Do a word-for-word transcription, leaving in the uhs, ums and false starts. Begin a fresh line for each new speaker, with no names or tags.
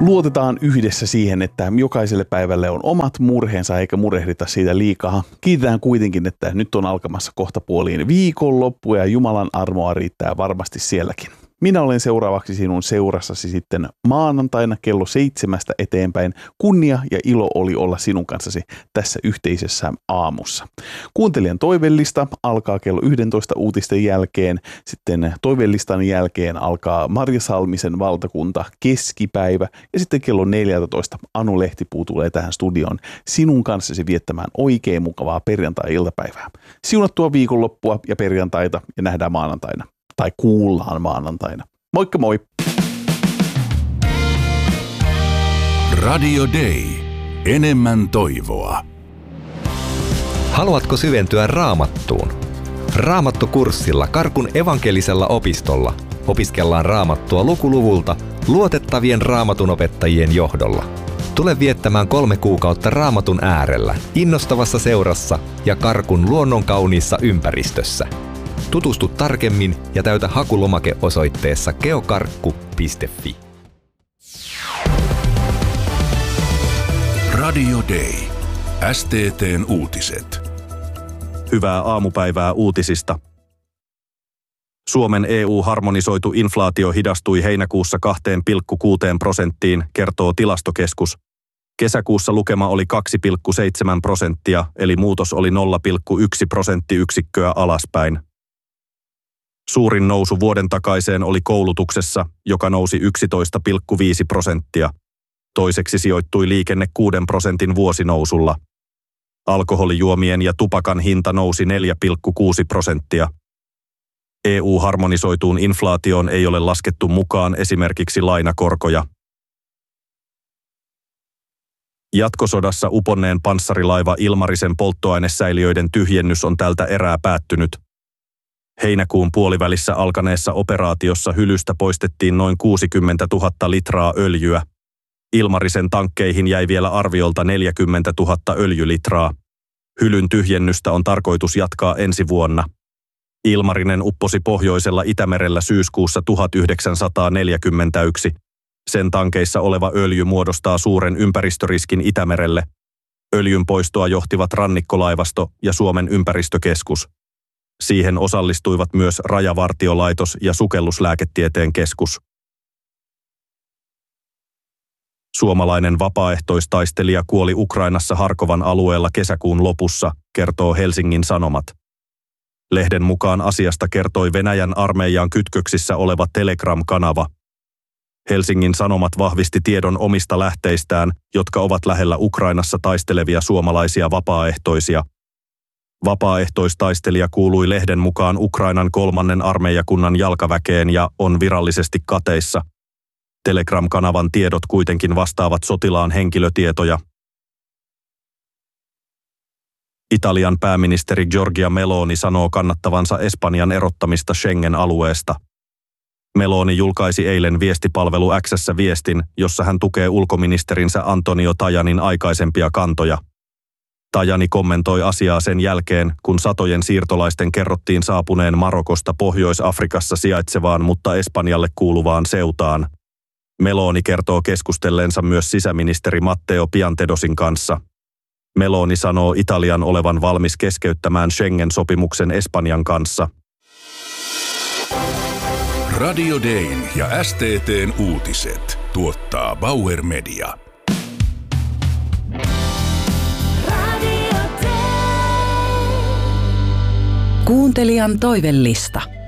Luotetaan yhdessä siihen, että jokaiselle päivälle on omat murheensa eikä murehdita siitä liikaa. Kiitetään kuitenkin, että nyt on alkamassa kohta puoliin viikonloppu ja Jumalan armoa riittää varmasti sielläkin. Minä olen seuraavaksi sinun seurassasi sitten maanantaina kello seitsemästä eteenpäin. Kunnia ja ilo oli olla sinun kanssasi tässä yhteisessä aamussa. Kuuntelijan toivellista alkaa kello yksitoista uutisten jälkeen. Sitten toivellistan jälkeen alkaa Marja Salmisen valtakunta keskipäivä. Ja sitten kello neljätoista Anu Lehtipuu tulee tähän studioon sinun kanssasi viettämään oikein mukavaa perjantai-iltapäivää. Siunattua viikonloppua ja perjantaita ja nähdään maanantaina. Tai kuullaan maanantaina. Moikka moi!
Radio Day. Enemmän toivoa.
Haluatko syventyä Raamattuun? Raamattukurssilla Karkun evankelisella opistolla opiskellaan Raamattua lukuluvulta luotettavien raamatunopettajien johdolla. Tule viettämään kolme kuukautta Raamatun äärellä, innostavassa seurassa ja Karkun luonnonkauniissa ympäristössä. Tutustu tarkemmin ja täytä hakulomake osoitteessa geokarkku piste fi.
Radio Day. S T T:n uutiset.
Hyvää aamupäivää uutisista. Suomen E U-harmonisoitu inflaatio hidastui heinäkuussa kaksi pilkku kuusi prosenttiin, kertoo Tilastokeskus. Kesäkuussa lukema oli kaksi pilkku seitsemän prosenttia, eli muutos oli nolla pilkku yksi prosenttiyksikköä alaspäin. Suurin nousu vuoden takaiseen oli koulutuksessa, joka nousi yksitoista pilkku viisi prosenttia. Toiseksi sijoittui liikenne kuuden prosentin vuosinousulla. Alkoholijuomien ja tupakan hinta nousi neljä pilkku kuusi prosenttia. E U-harmonisoituun inflaatioon ei ole laskettu mukaan esimerkiksi lainakorkoja. Jatkosodassa uponneen panssarilaiva Ilmarisen polttoainesäiliöiden tyhjennys on tältä erää päättynyt. Heinäkuun puolivälissä alkaneessa operaatiossa hylystä poistettiin noin kuusikymmentätuhatta litraa öljyä. Ilmarisen tankkeihin jäi vielä arviolta neljäkymmentätuhatta öljylitraa. Hylyn tyhjennystä on tarkoitus jatkaa ensi vuonna. Ilmarinen upposi pohjoisella Itämerellä syyskuussa tuhatyhdeksänsataaneljäkymmentäyksi. Sen tankeissa oleva öljy muodostaa suuren ympäristöriskin Itämerelle. Öljyn poistoa johtivat rannikkolaivasto ja Suomen ympäristökeskus. Siihen osallistuivat myös Rajavartiolaitos ja Sukelluslääketieteen keskus. Suomalainen vapaaehtoistaistelija kuoli Ukrainassa Harkovan alueella kesäkuun lopussa, kertoo Helsingin Sanomat. Lehden mukaan asiasta kertoi Venäjän armeijaan kytköksissä oleva Telegram-kanava. Helsingin Sanomat vahvisti tiedon omista lähteistään, jotka ovat lähellä Ukrainassa taistelevia suomalaisia vapaaehtoisia. Vapaaehtoistaistelija kuului lehden mukaan Ukrainan kolmannen armeijakunnan jalkaväkeen ja on virallisesti kateissa. Telegram-kanavan tiedot kuitenkin vastaavat sotilaan henkilötietoja. Italian pääministeri Giorgia Meloni sanoo kannattavansa Espanjan erottamista Schengen-alueesta. Meloni julkaisi eilen viestipalvelu X:ssä viestin, jossa hän tukee ulkoministerinsä Antonio Tajanin aikaisempia kantoja. Tajani kommentoi asiaa sen jälkeen, kun satojen siirtolaisten kerrottiin saapuneen Marokosta Pohjois-Afrikassa sijaitsevaan, mutta Espanjalle kuuluvaan Ceutaan. Meloni kertoo keskustelleensa myös sisäministeri Matteo Piantedosin kanssa. Meloni sanoo Italian olevan valmis keskeyttämään Schengen-sopimuksen Espanjan kanssa.
Radio Dayn ja S T T:n uutiset tuottaa Bauer Media.
Kuuntelijan toivellista.